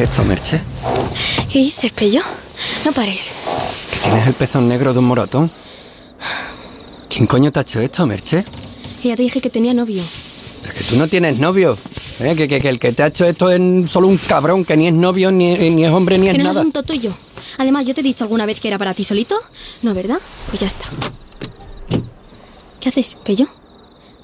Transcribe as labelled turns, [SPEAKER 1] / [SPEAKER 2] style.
[SPEAKER 1] es esto, Merche?
[SPEAKER 2] ¿Qué dices, Pello? No pares.
[SPEAKER 1] ¿Que tienes el pezón negro de un morotón? ¿Quién coño te ha hecho esto, Merche?
[SPEAKER 2] Que ya te dije que tenía novio.
[SPEAKER 1] Pero que tú no tienes novio. Que el que te ha hecho esto es solo un cabrón, que ni es novio, ni es hombre, ni es
[SPEAKER 2] Que no es
[SPEAKER 1] nada.
[SPEAKER 2] asunto tuyo. Además, ¿yo te he dicho alguna vez que era para ti solito? No, ¿verdad? Pues ya está. ¿Qué haces, Pello?